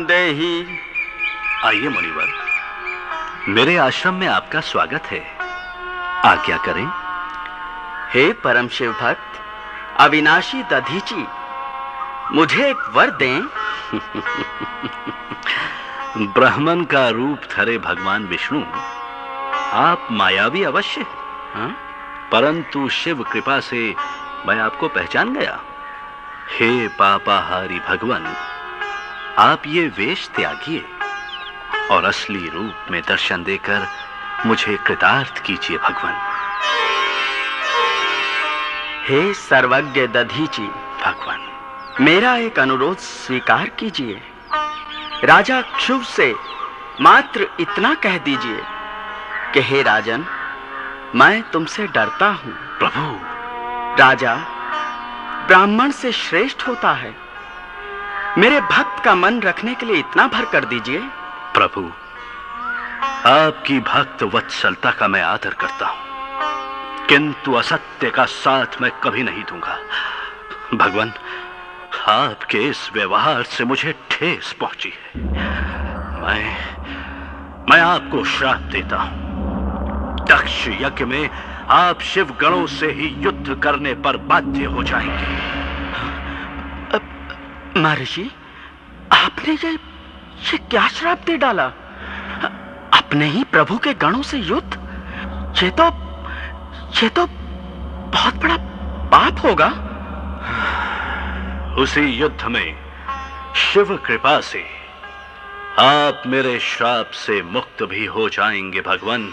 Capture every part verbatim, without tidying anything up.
शरणम देहि। आइए मुनिवर, मेरे आश्रम में आपका स्वागत है। आज्ञा करें। हे परम शिव भक्त अविनाशी दधीची, मुझे एक वर दें। ब्राह्मण का रूप धरे भगवान विष्णु, आप मायावी अवश्य हैं, परंतु शिव कृपा से मैं आपको पहचान गया। हे पापाहारी भगवान, आप ये वेश त्यागिए और असली रूप में दर्शन देकर मुझे कृतार्थ कीजिए भगवान। हे सर्वज्ञ दधीची भगवान, मेरा एक अनुरोध स्वीकार कीजिए। राजा क्षुभ से मात्र इतना कह दीजिए कि हे राजन, मैं तुमसे डरता हूं। प्रभु, राजा ब्राह्मण से श्रेष्ठ होता है। मेरे भक्त का मन रखने के लिए इतना भर कर दीजिए। प्रभु, आपकी भक्त वत्सलता का मैं आदर करता हूं, किंतु असत्य का साथ मैं कभी नहीं दूंगा। भगवान, आपके इस व्यवहार से मुझे ठेस पहुंची है। मैं मैं आपको श्राप देता हूं। दक्ष यज्ञ में आप शिव गणों से ही युद्ध करने पर बाध्य हो जाएंगे। महर्षि, आपने ये ये क्या श्राप दे डाला? अपने ही प्रभु के गणों से युद्ध? ये तो ये तो बहुत बड़ा पाप होगा। उसी युद्ध में शिव कृपा से आप मेरे श्राप से मुक्त भी हो जाएंगे भगवान।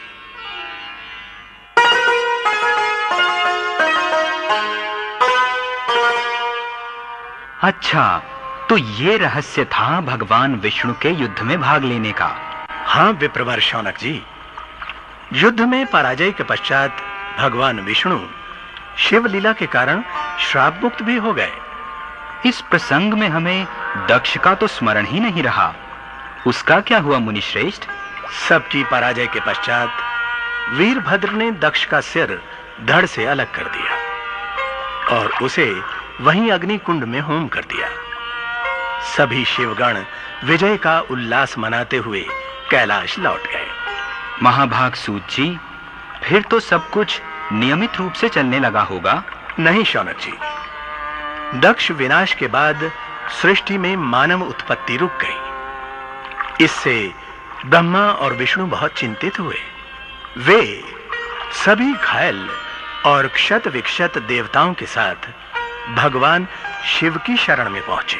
अच्छा, तो ये रहस्य था भगवान विष्णु के युद्ध में भाग लेने का। हाँ विप्रवर शौनक जी, युद्ध में पराजय के पश्चात भगवान विष्णु शिव लीला के कारण श्राप मुक्त भी हो गए। इस प्रसंग में हमें दक्ष का तो स्मरण ही नहीं रहा। उसका क्या हुआ मुनिश्रेष्ठ? सबकी पराजय के पश्चात वीरभद्र ने दक्ष का सिर धड़ से अलग कर दिया और उसे वहीं अग्नि कुंड में होम कर दिया। सभी शिवगण विजय का उल्लास मनाते हुए कैलाश लौट गए। महाभाग सूत जी, फिर तो सब कुछ नियमित रूप से चलने लगा होगा। नहीं शौनक जी, दक्ष विनाश के बाद सृष्टि में मानव उत्पत्ति रुक गई। इससे ब्रह्मा और विष्णु बहुत चिंतित हुए। वे सभी घायल और क्षत विक्षत देवताओं के साथ भगवान शिव की शरण में पहुंचे।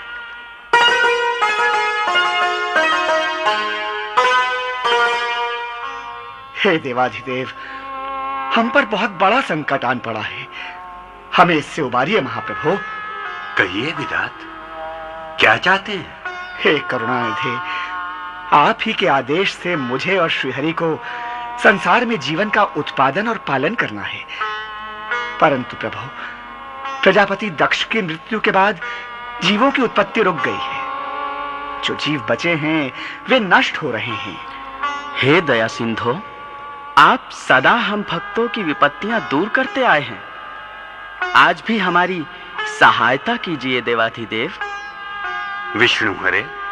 हे देवाधिदेव, हम पर बहुत बड़ा संकट आन पड़ा है। हमें इससे उबारिए महाप्रभु। कहिए विधात, क्या चाहते हैं? हे करुणानिधे, आप ही के आदेश से मुझे और श्रीहरि को संसार में जीवन का उत्पादन और पालन करना है। परंतु प्रभु, प्रजापति दक्ष की मृत्यु के बाद जीवों की उत्पत्ति रुक गई है। जो जीव बचे हैं वे नष्ट हो रहे हैं। हे दया सिंधो, आप सदा हम भक्तों की विपत्तियां दूर करते आए हैं। आज भी हमारी सहायता कीजिए देवाधिदेव। विष्णु हरे,